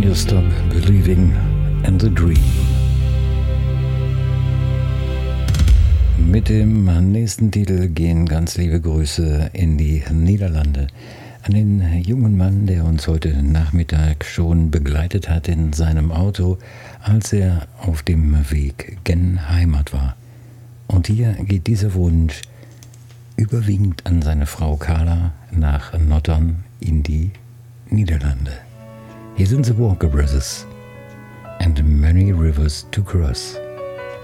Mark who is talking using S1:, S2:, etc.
S1: When You Stop Believing in the Dream. Mit dem nächsten Titel gehen ganz liebe Grüße in die Niederlande. An den jungen Mann, der uns heute Nachmittag schon begleitet hat in seinem Auto, als er auf dem Weg gen Heimat war. Und hier geht dieser Wunsch überwiegend an seine Frau Carla nach Nottern in die Niederlande. Hier sind The Walker Brothers and Many Rivers to Cross.